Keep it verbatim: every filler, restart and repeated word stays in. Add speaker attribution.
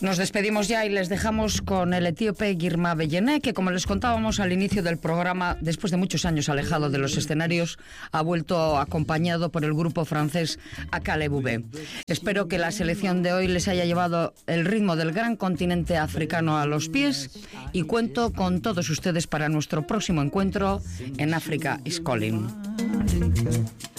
Speaker 1: Nos despedimos ya y les dejamos con el etíope Girma Bellené, que, como les contábamos al inicio del programa, después de muchos años alejado de los escenarios, ha vuelto acompañado por el grupo francés Akale Bube. Espero que la selección de hoy les haya llevado el ritmo del gran continente africano a los pies y cuento con todos ustedes para nuestro próximo encuentro en Africa is Calling.